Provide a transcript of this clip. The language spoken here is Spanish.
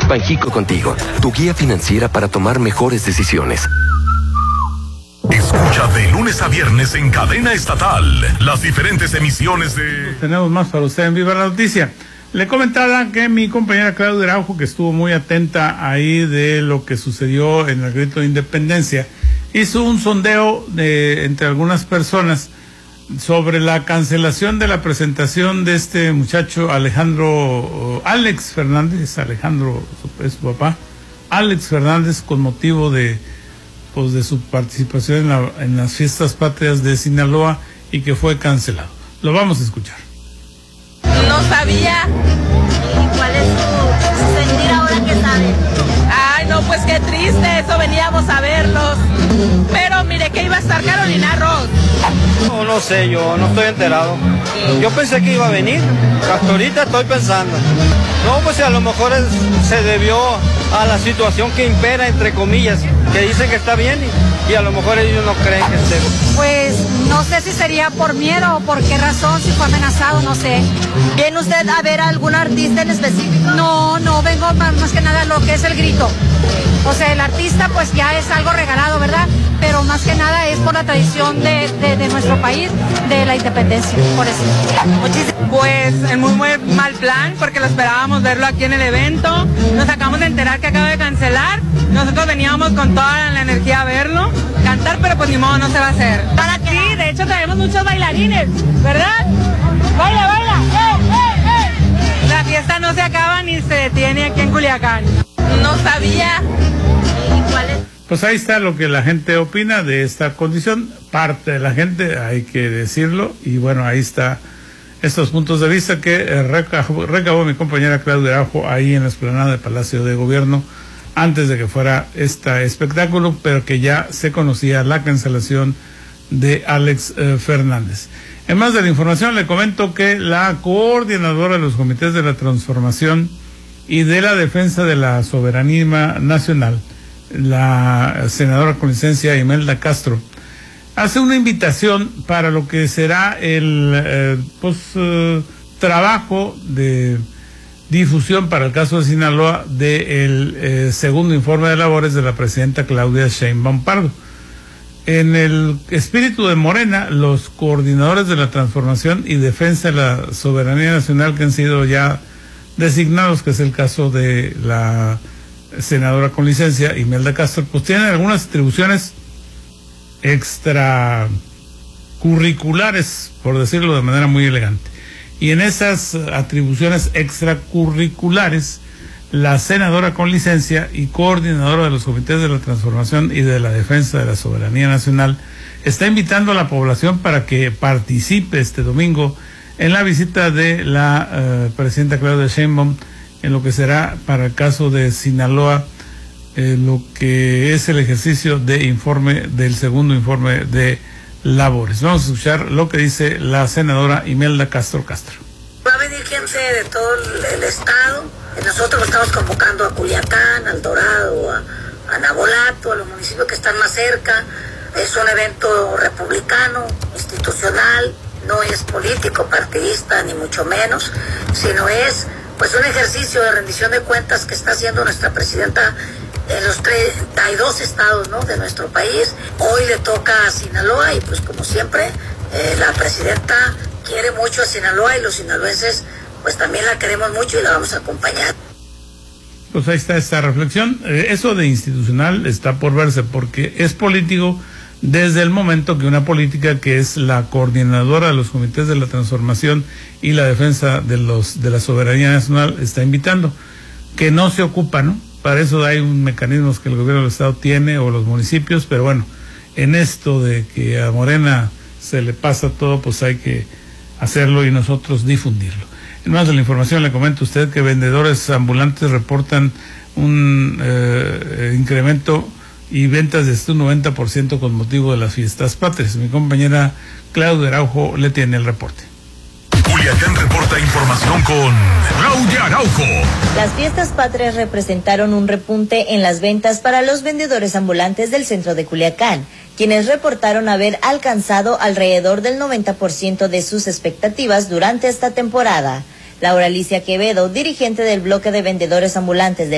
Banjico Contigo, tu guía financiera para tomar mejores decisiones. Escucha de lunes a viernes en cadena estatal las diferentes emisiones de... Tenemos más para usted en Viva la Noticia. Le comentaba que mi compañera Claudia Araujo, que estuvo muy atenta ahí de lo que sucedió en el grito de independencia, hizo un sondeo entre algunas personas sobre la cancelación de la presentación de este muchacho Alex Fernández, Alejandro es su papá, Alex Fernández, con motivo de su participación en las fiestas patrias de Sinaloa, y que fue cancelado. Lo vamos a escuchar. No sabía. ¿Y cuál es su sentir ahora que sabe? Ay, no, pues qué triste, eso veníamos a verlos. Pero mire que iba a estar Carolina Ross. No sé, yo no estoy enterado. Yo pensé que iba a venir, hasta ahorita estoy pensando. No, pues a lo mejor se debió a la situación que impera, entre comillas, que dicen que está bien y a lo mejor ellos no creen que esté. Pues no sé si sería por miedo o por qué razón, si fue amenazado, no sé. ¿Viene usted a ver a algún artista en específico? No, vengo más que nada a lo que es el grito. O sea, el artista pues ya es algo regalado, ¿verdad? Pero más que nada es por la tradición de nuestro país, de la independencia, por eso. Pues en muy mal plan, porque lo esperábamos verlo aquí en el evento. Nos acabamos de enterar que acaba de cancelar. Nosotros veníamos con toda la energía a verlo, cantar, pero pues ni modo, no se va a hacer. Sí, de hecho traemos muchos bailarines, ¿verdad? ¡Baila! La fiesta no se acaba ni se detiene aquí en Culiacán. No sabía. ¿Y cuál es? Pues ahí está lo que la gente opina de esta condición, parte de la gente, hay que decirlo, y bueno, ahí está estos puntos de vista que recabó mi compañera Claudia Araujo ahí en la explanada del Palacio de Gobierno antes de que fuera este espectáculo, pero que ya se conocía la cancelación de Alex Fernández. En más de la información, le comento que la coordinadora de los comités de la transformación y de la defensa de la soberanía nacional, la senadora con licencia Imelda Castro, hace una invitación para lo que será el trabajo de difusión para el caso de Sinaloa del segundo informe de labores de la presidenta Claudia Sheinbaum Pardo. En el espíritu de Morena, los coordinadores de la transformación y defensa de la soberanía nacional que han sido ya designados, que es el caso de la senadora con licencia Imelda Castro, pues tienen algunas atribuciones extracurriculares, por decirlo de manera muy elegante. Y en esas atribuciones extracurriculares, la senadora con licencia y coordinadora de los comités de la transformación y de la defensa de la soberanía nacional está invitando a la población para que participe este domingo en la visita de la presidenta Claudia Sheinbaum en lo que será para el caso de Sinaloa, lo que es el ejercicio de informe del segundo informe de labores. Vamos a escuchar lo que dice la senadora Imelda Castro. Va a venir gente de todo el estado. Nosotros estamos convocando a Culiacán, al Dorado, a Navolato, a los municipios que están más cerca. Es un evento republicano, institucional, no es político, partidista, ni mucho menos, sino es pues un ejercicio de rendición de cuentas que está haciendo nuestra presidenta en los 32 estados, ¿no?, de nuestro país. Hoy le toca a Sinaloa y pues como siempre la presidenta quiere mucho a Sinaloa y los sinaloenses pues también la queremos mucho y la vamos a acompañar. Pues ahí está esta reflexión. Eso de institucional está por verse, porque es político desde el momento que una política que es la coordinadora de los comités de la transformación y la defensa de la soberanía nacional está invitando, que no se ocupa, ¿no? Para eso hay un mecanismo que el gobierno del estado tiene, o los municipios, pero bueno, en esto de que a Morena se le pasa todo, pues hay que hacerlo y nosotros difundirlo. En más de la información le comento a usted que vendedores ambulantes reportan un incremento y ventas de hasta un 90% con motivo de las fiestas patrias. Mi compañera Claudia Araujo le tiene el reporte. Culiacán reporta información con Claudia Araujo. Las fiestas patrias representaron un repunte en las ventas para los vendedores ambulantes del centro de Culiacán, quienes reportaron haber alcanzado alrededor del 90% de sus expectativas durante esta temporada. Laura Alicia Quevedo, dirigente del bloque de vendedores ambulantes del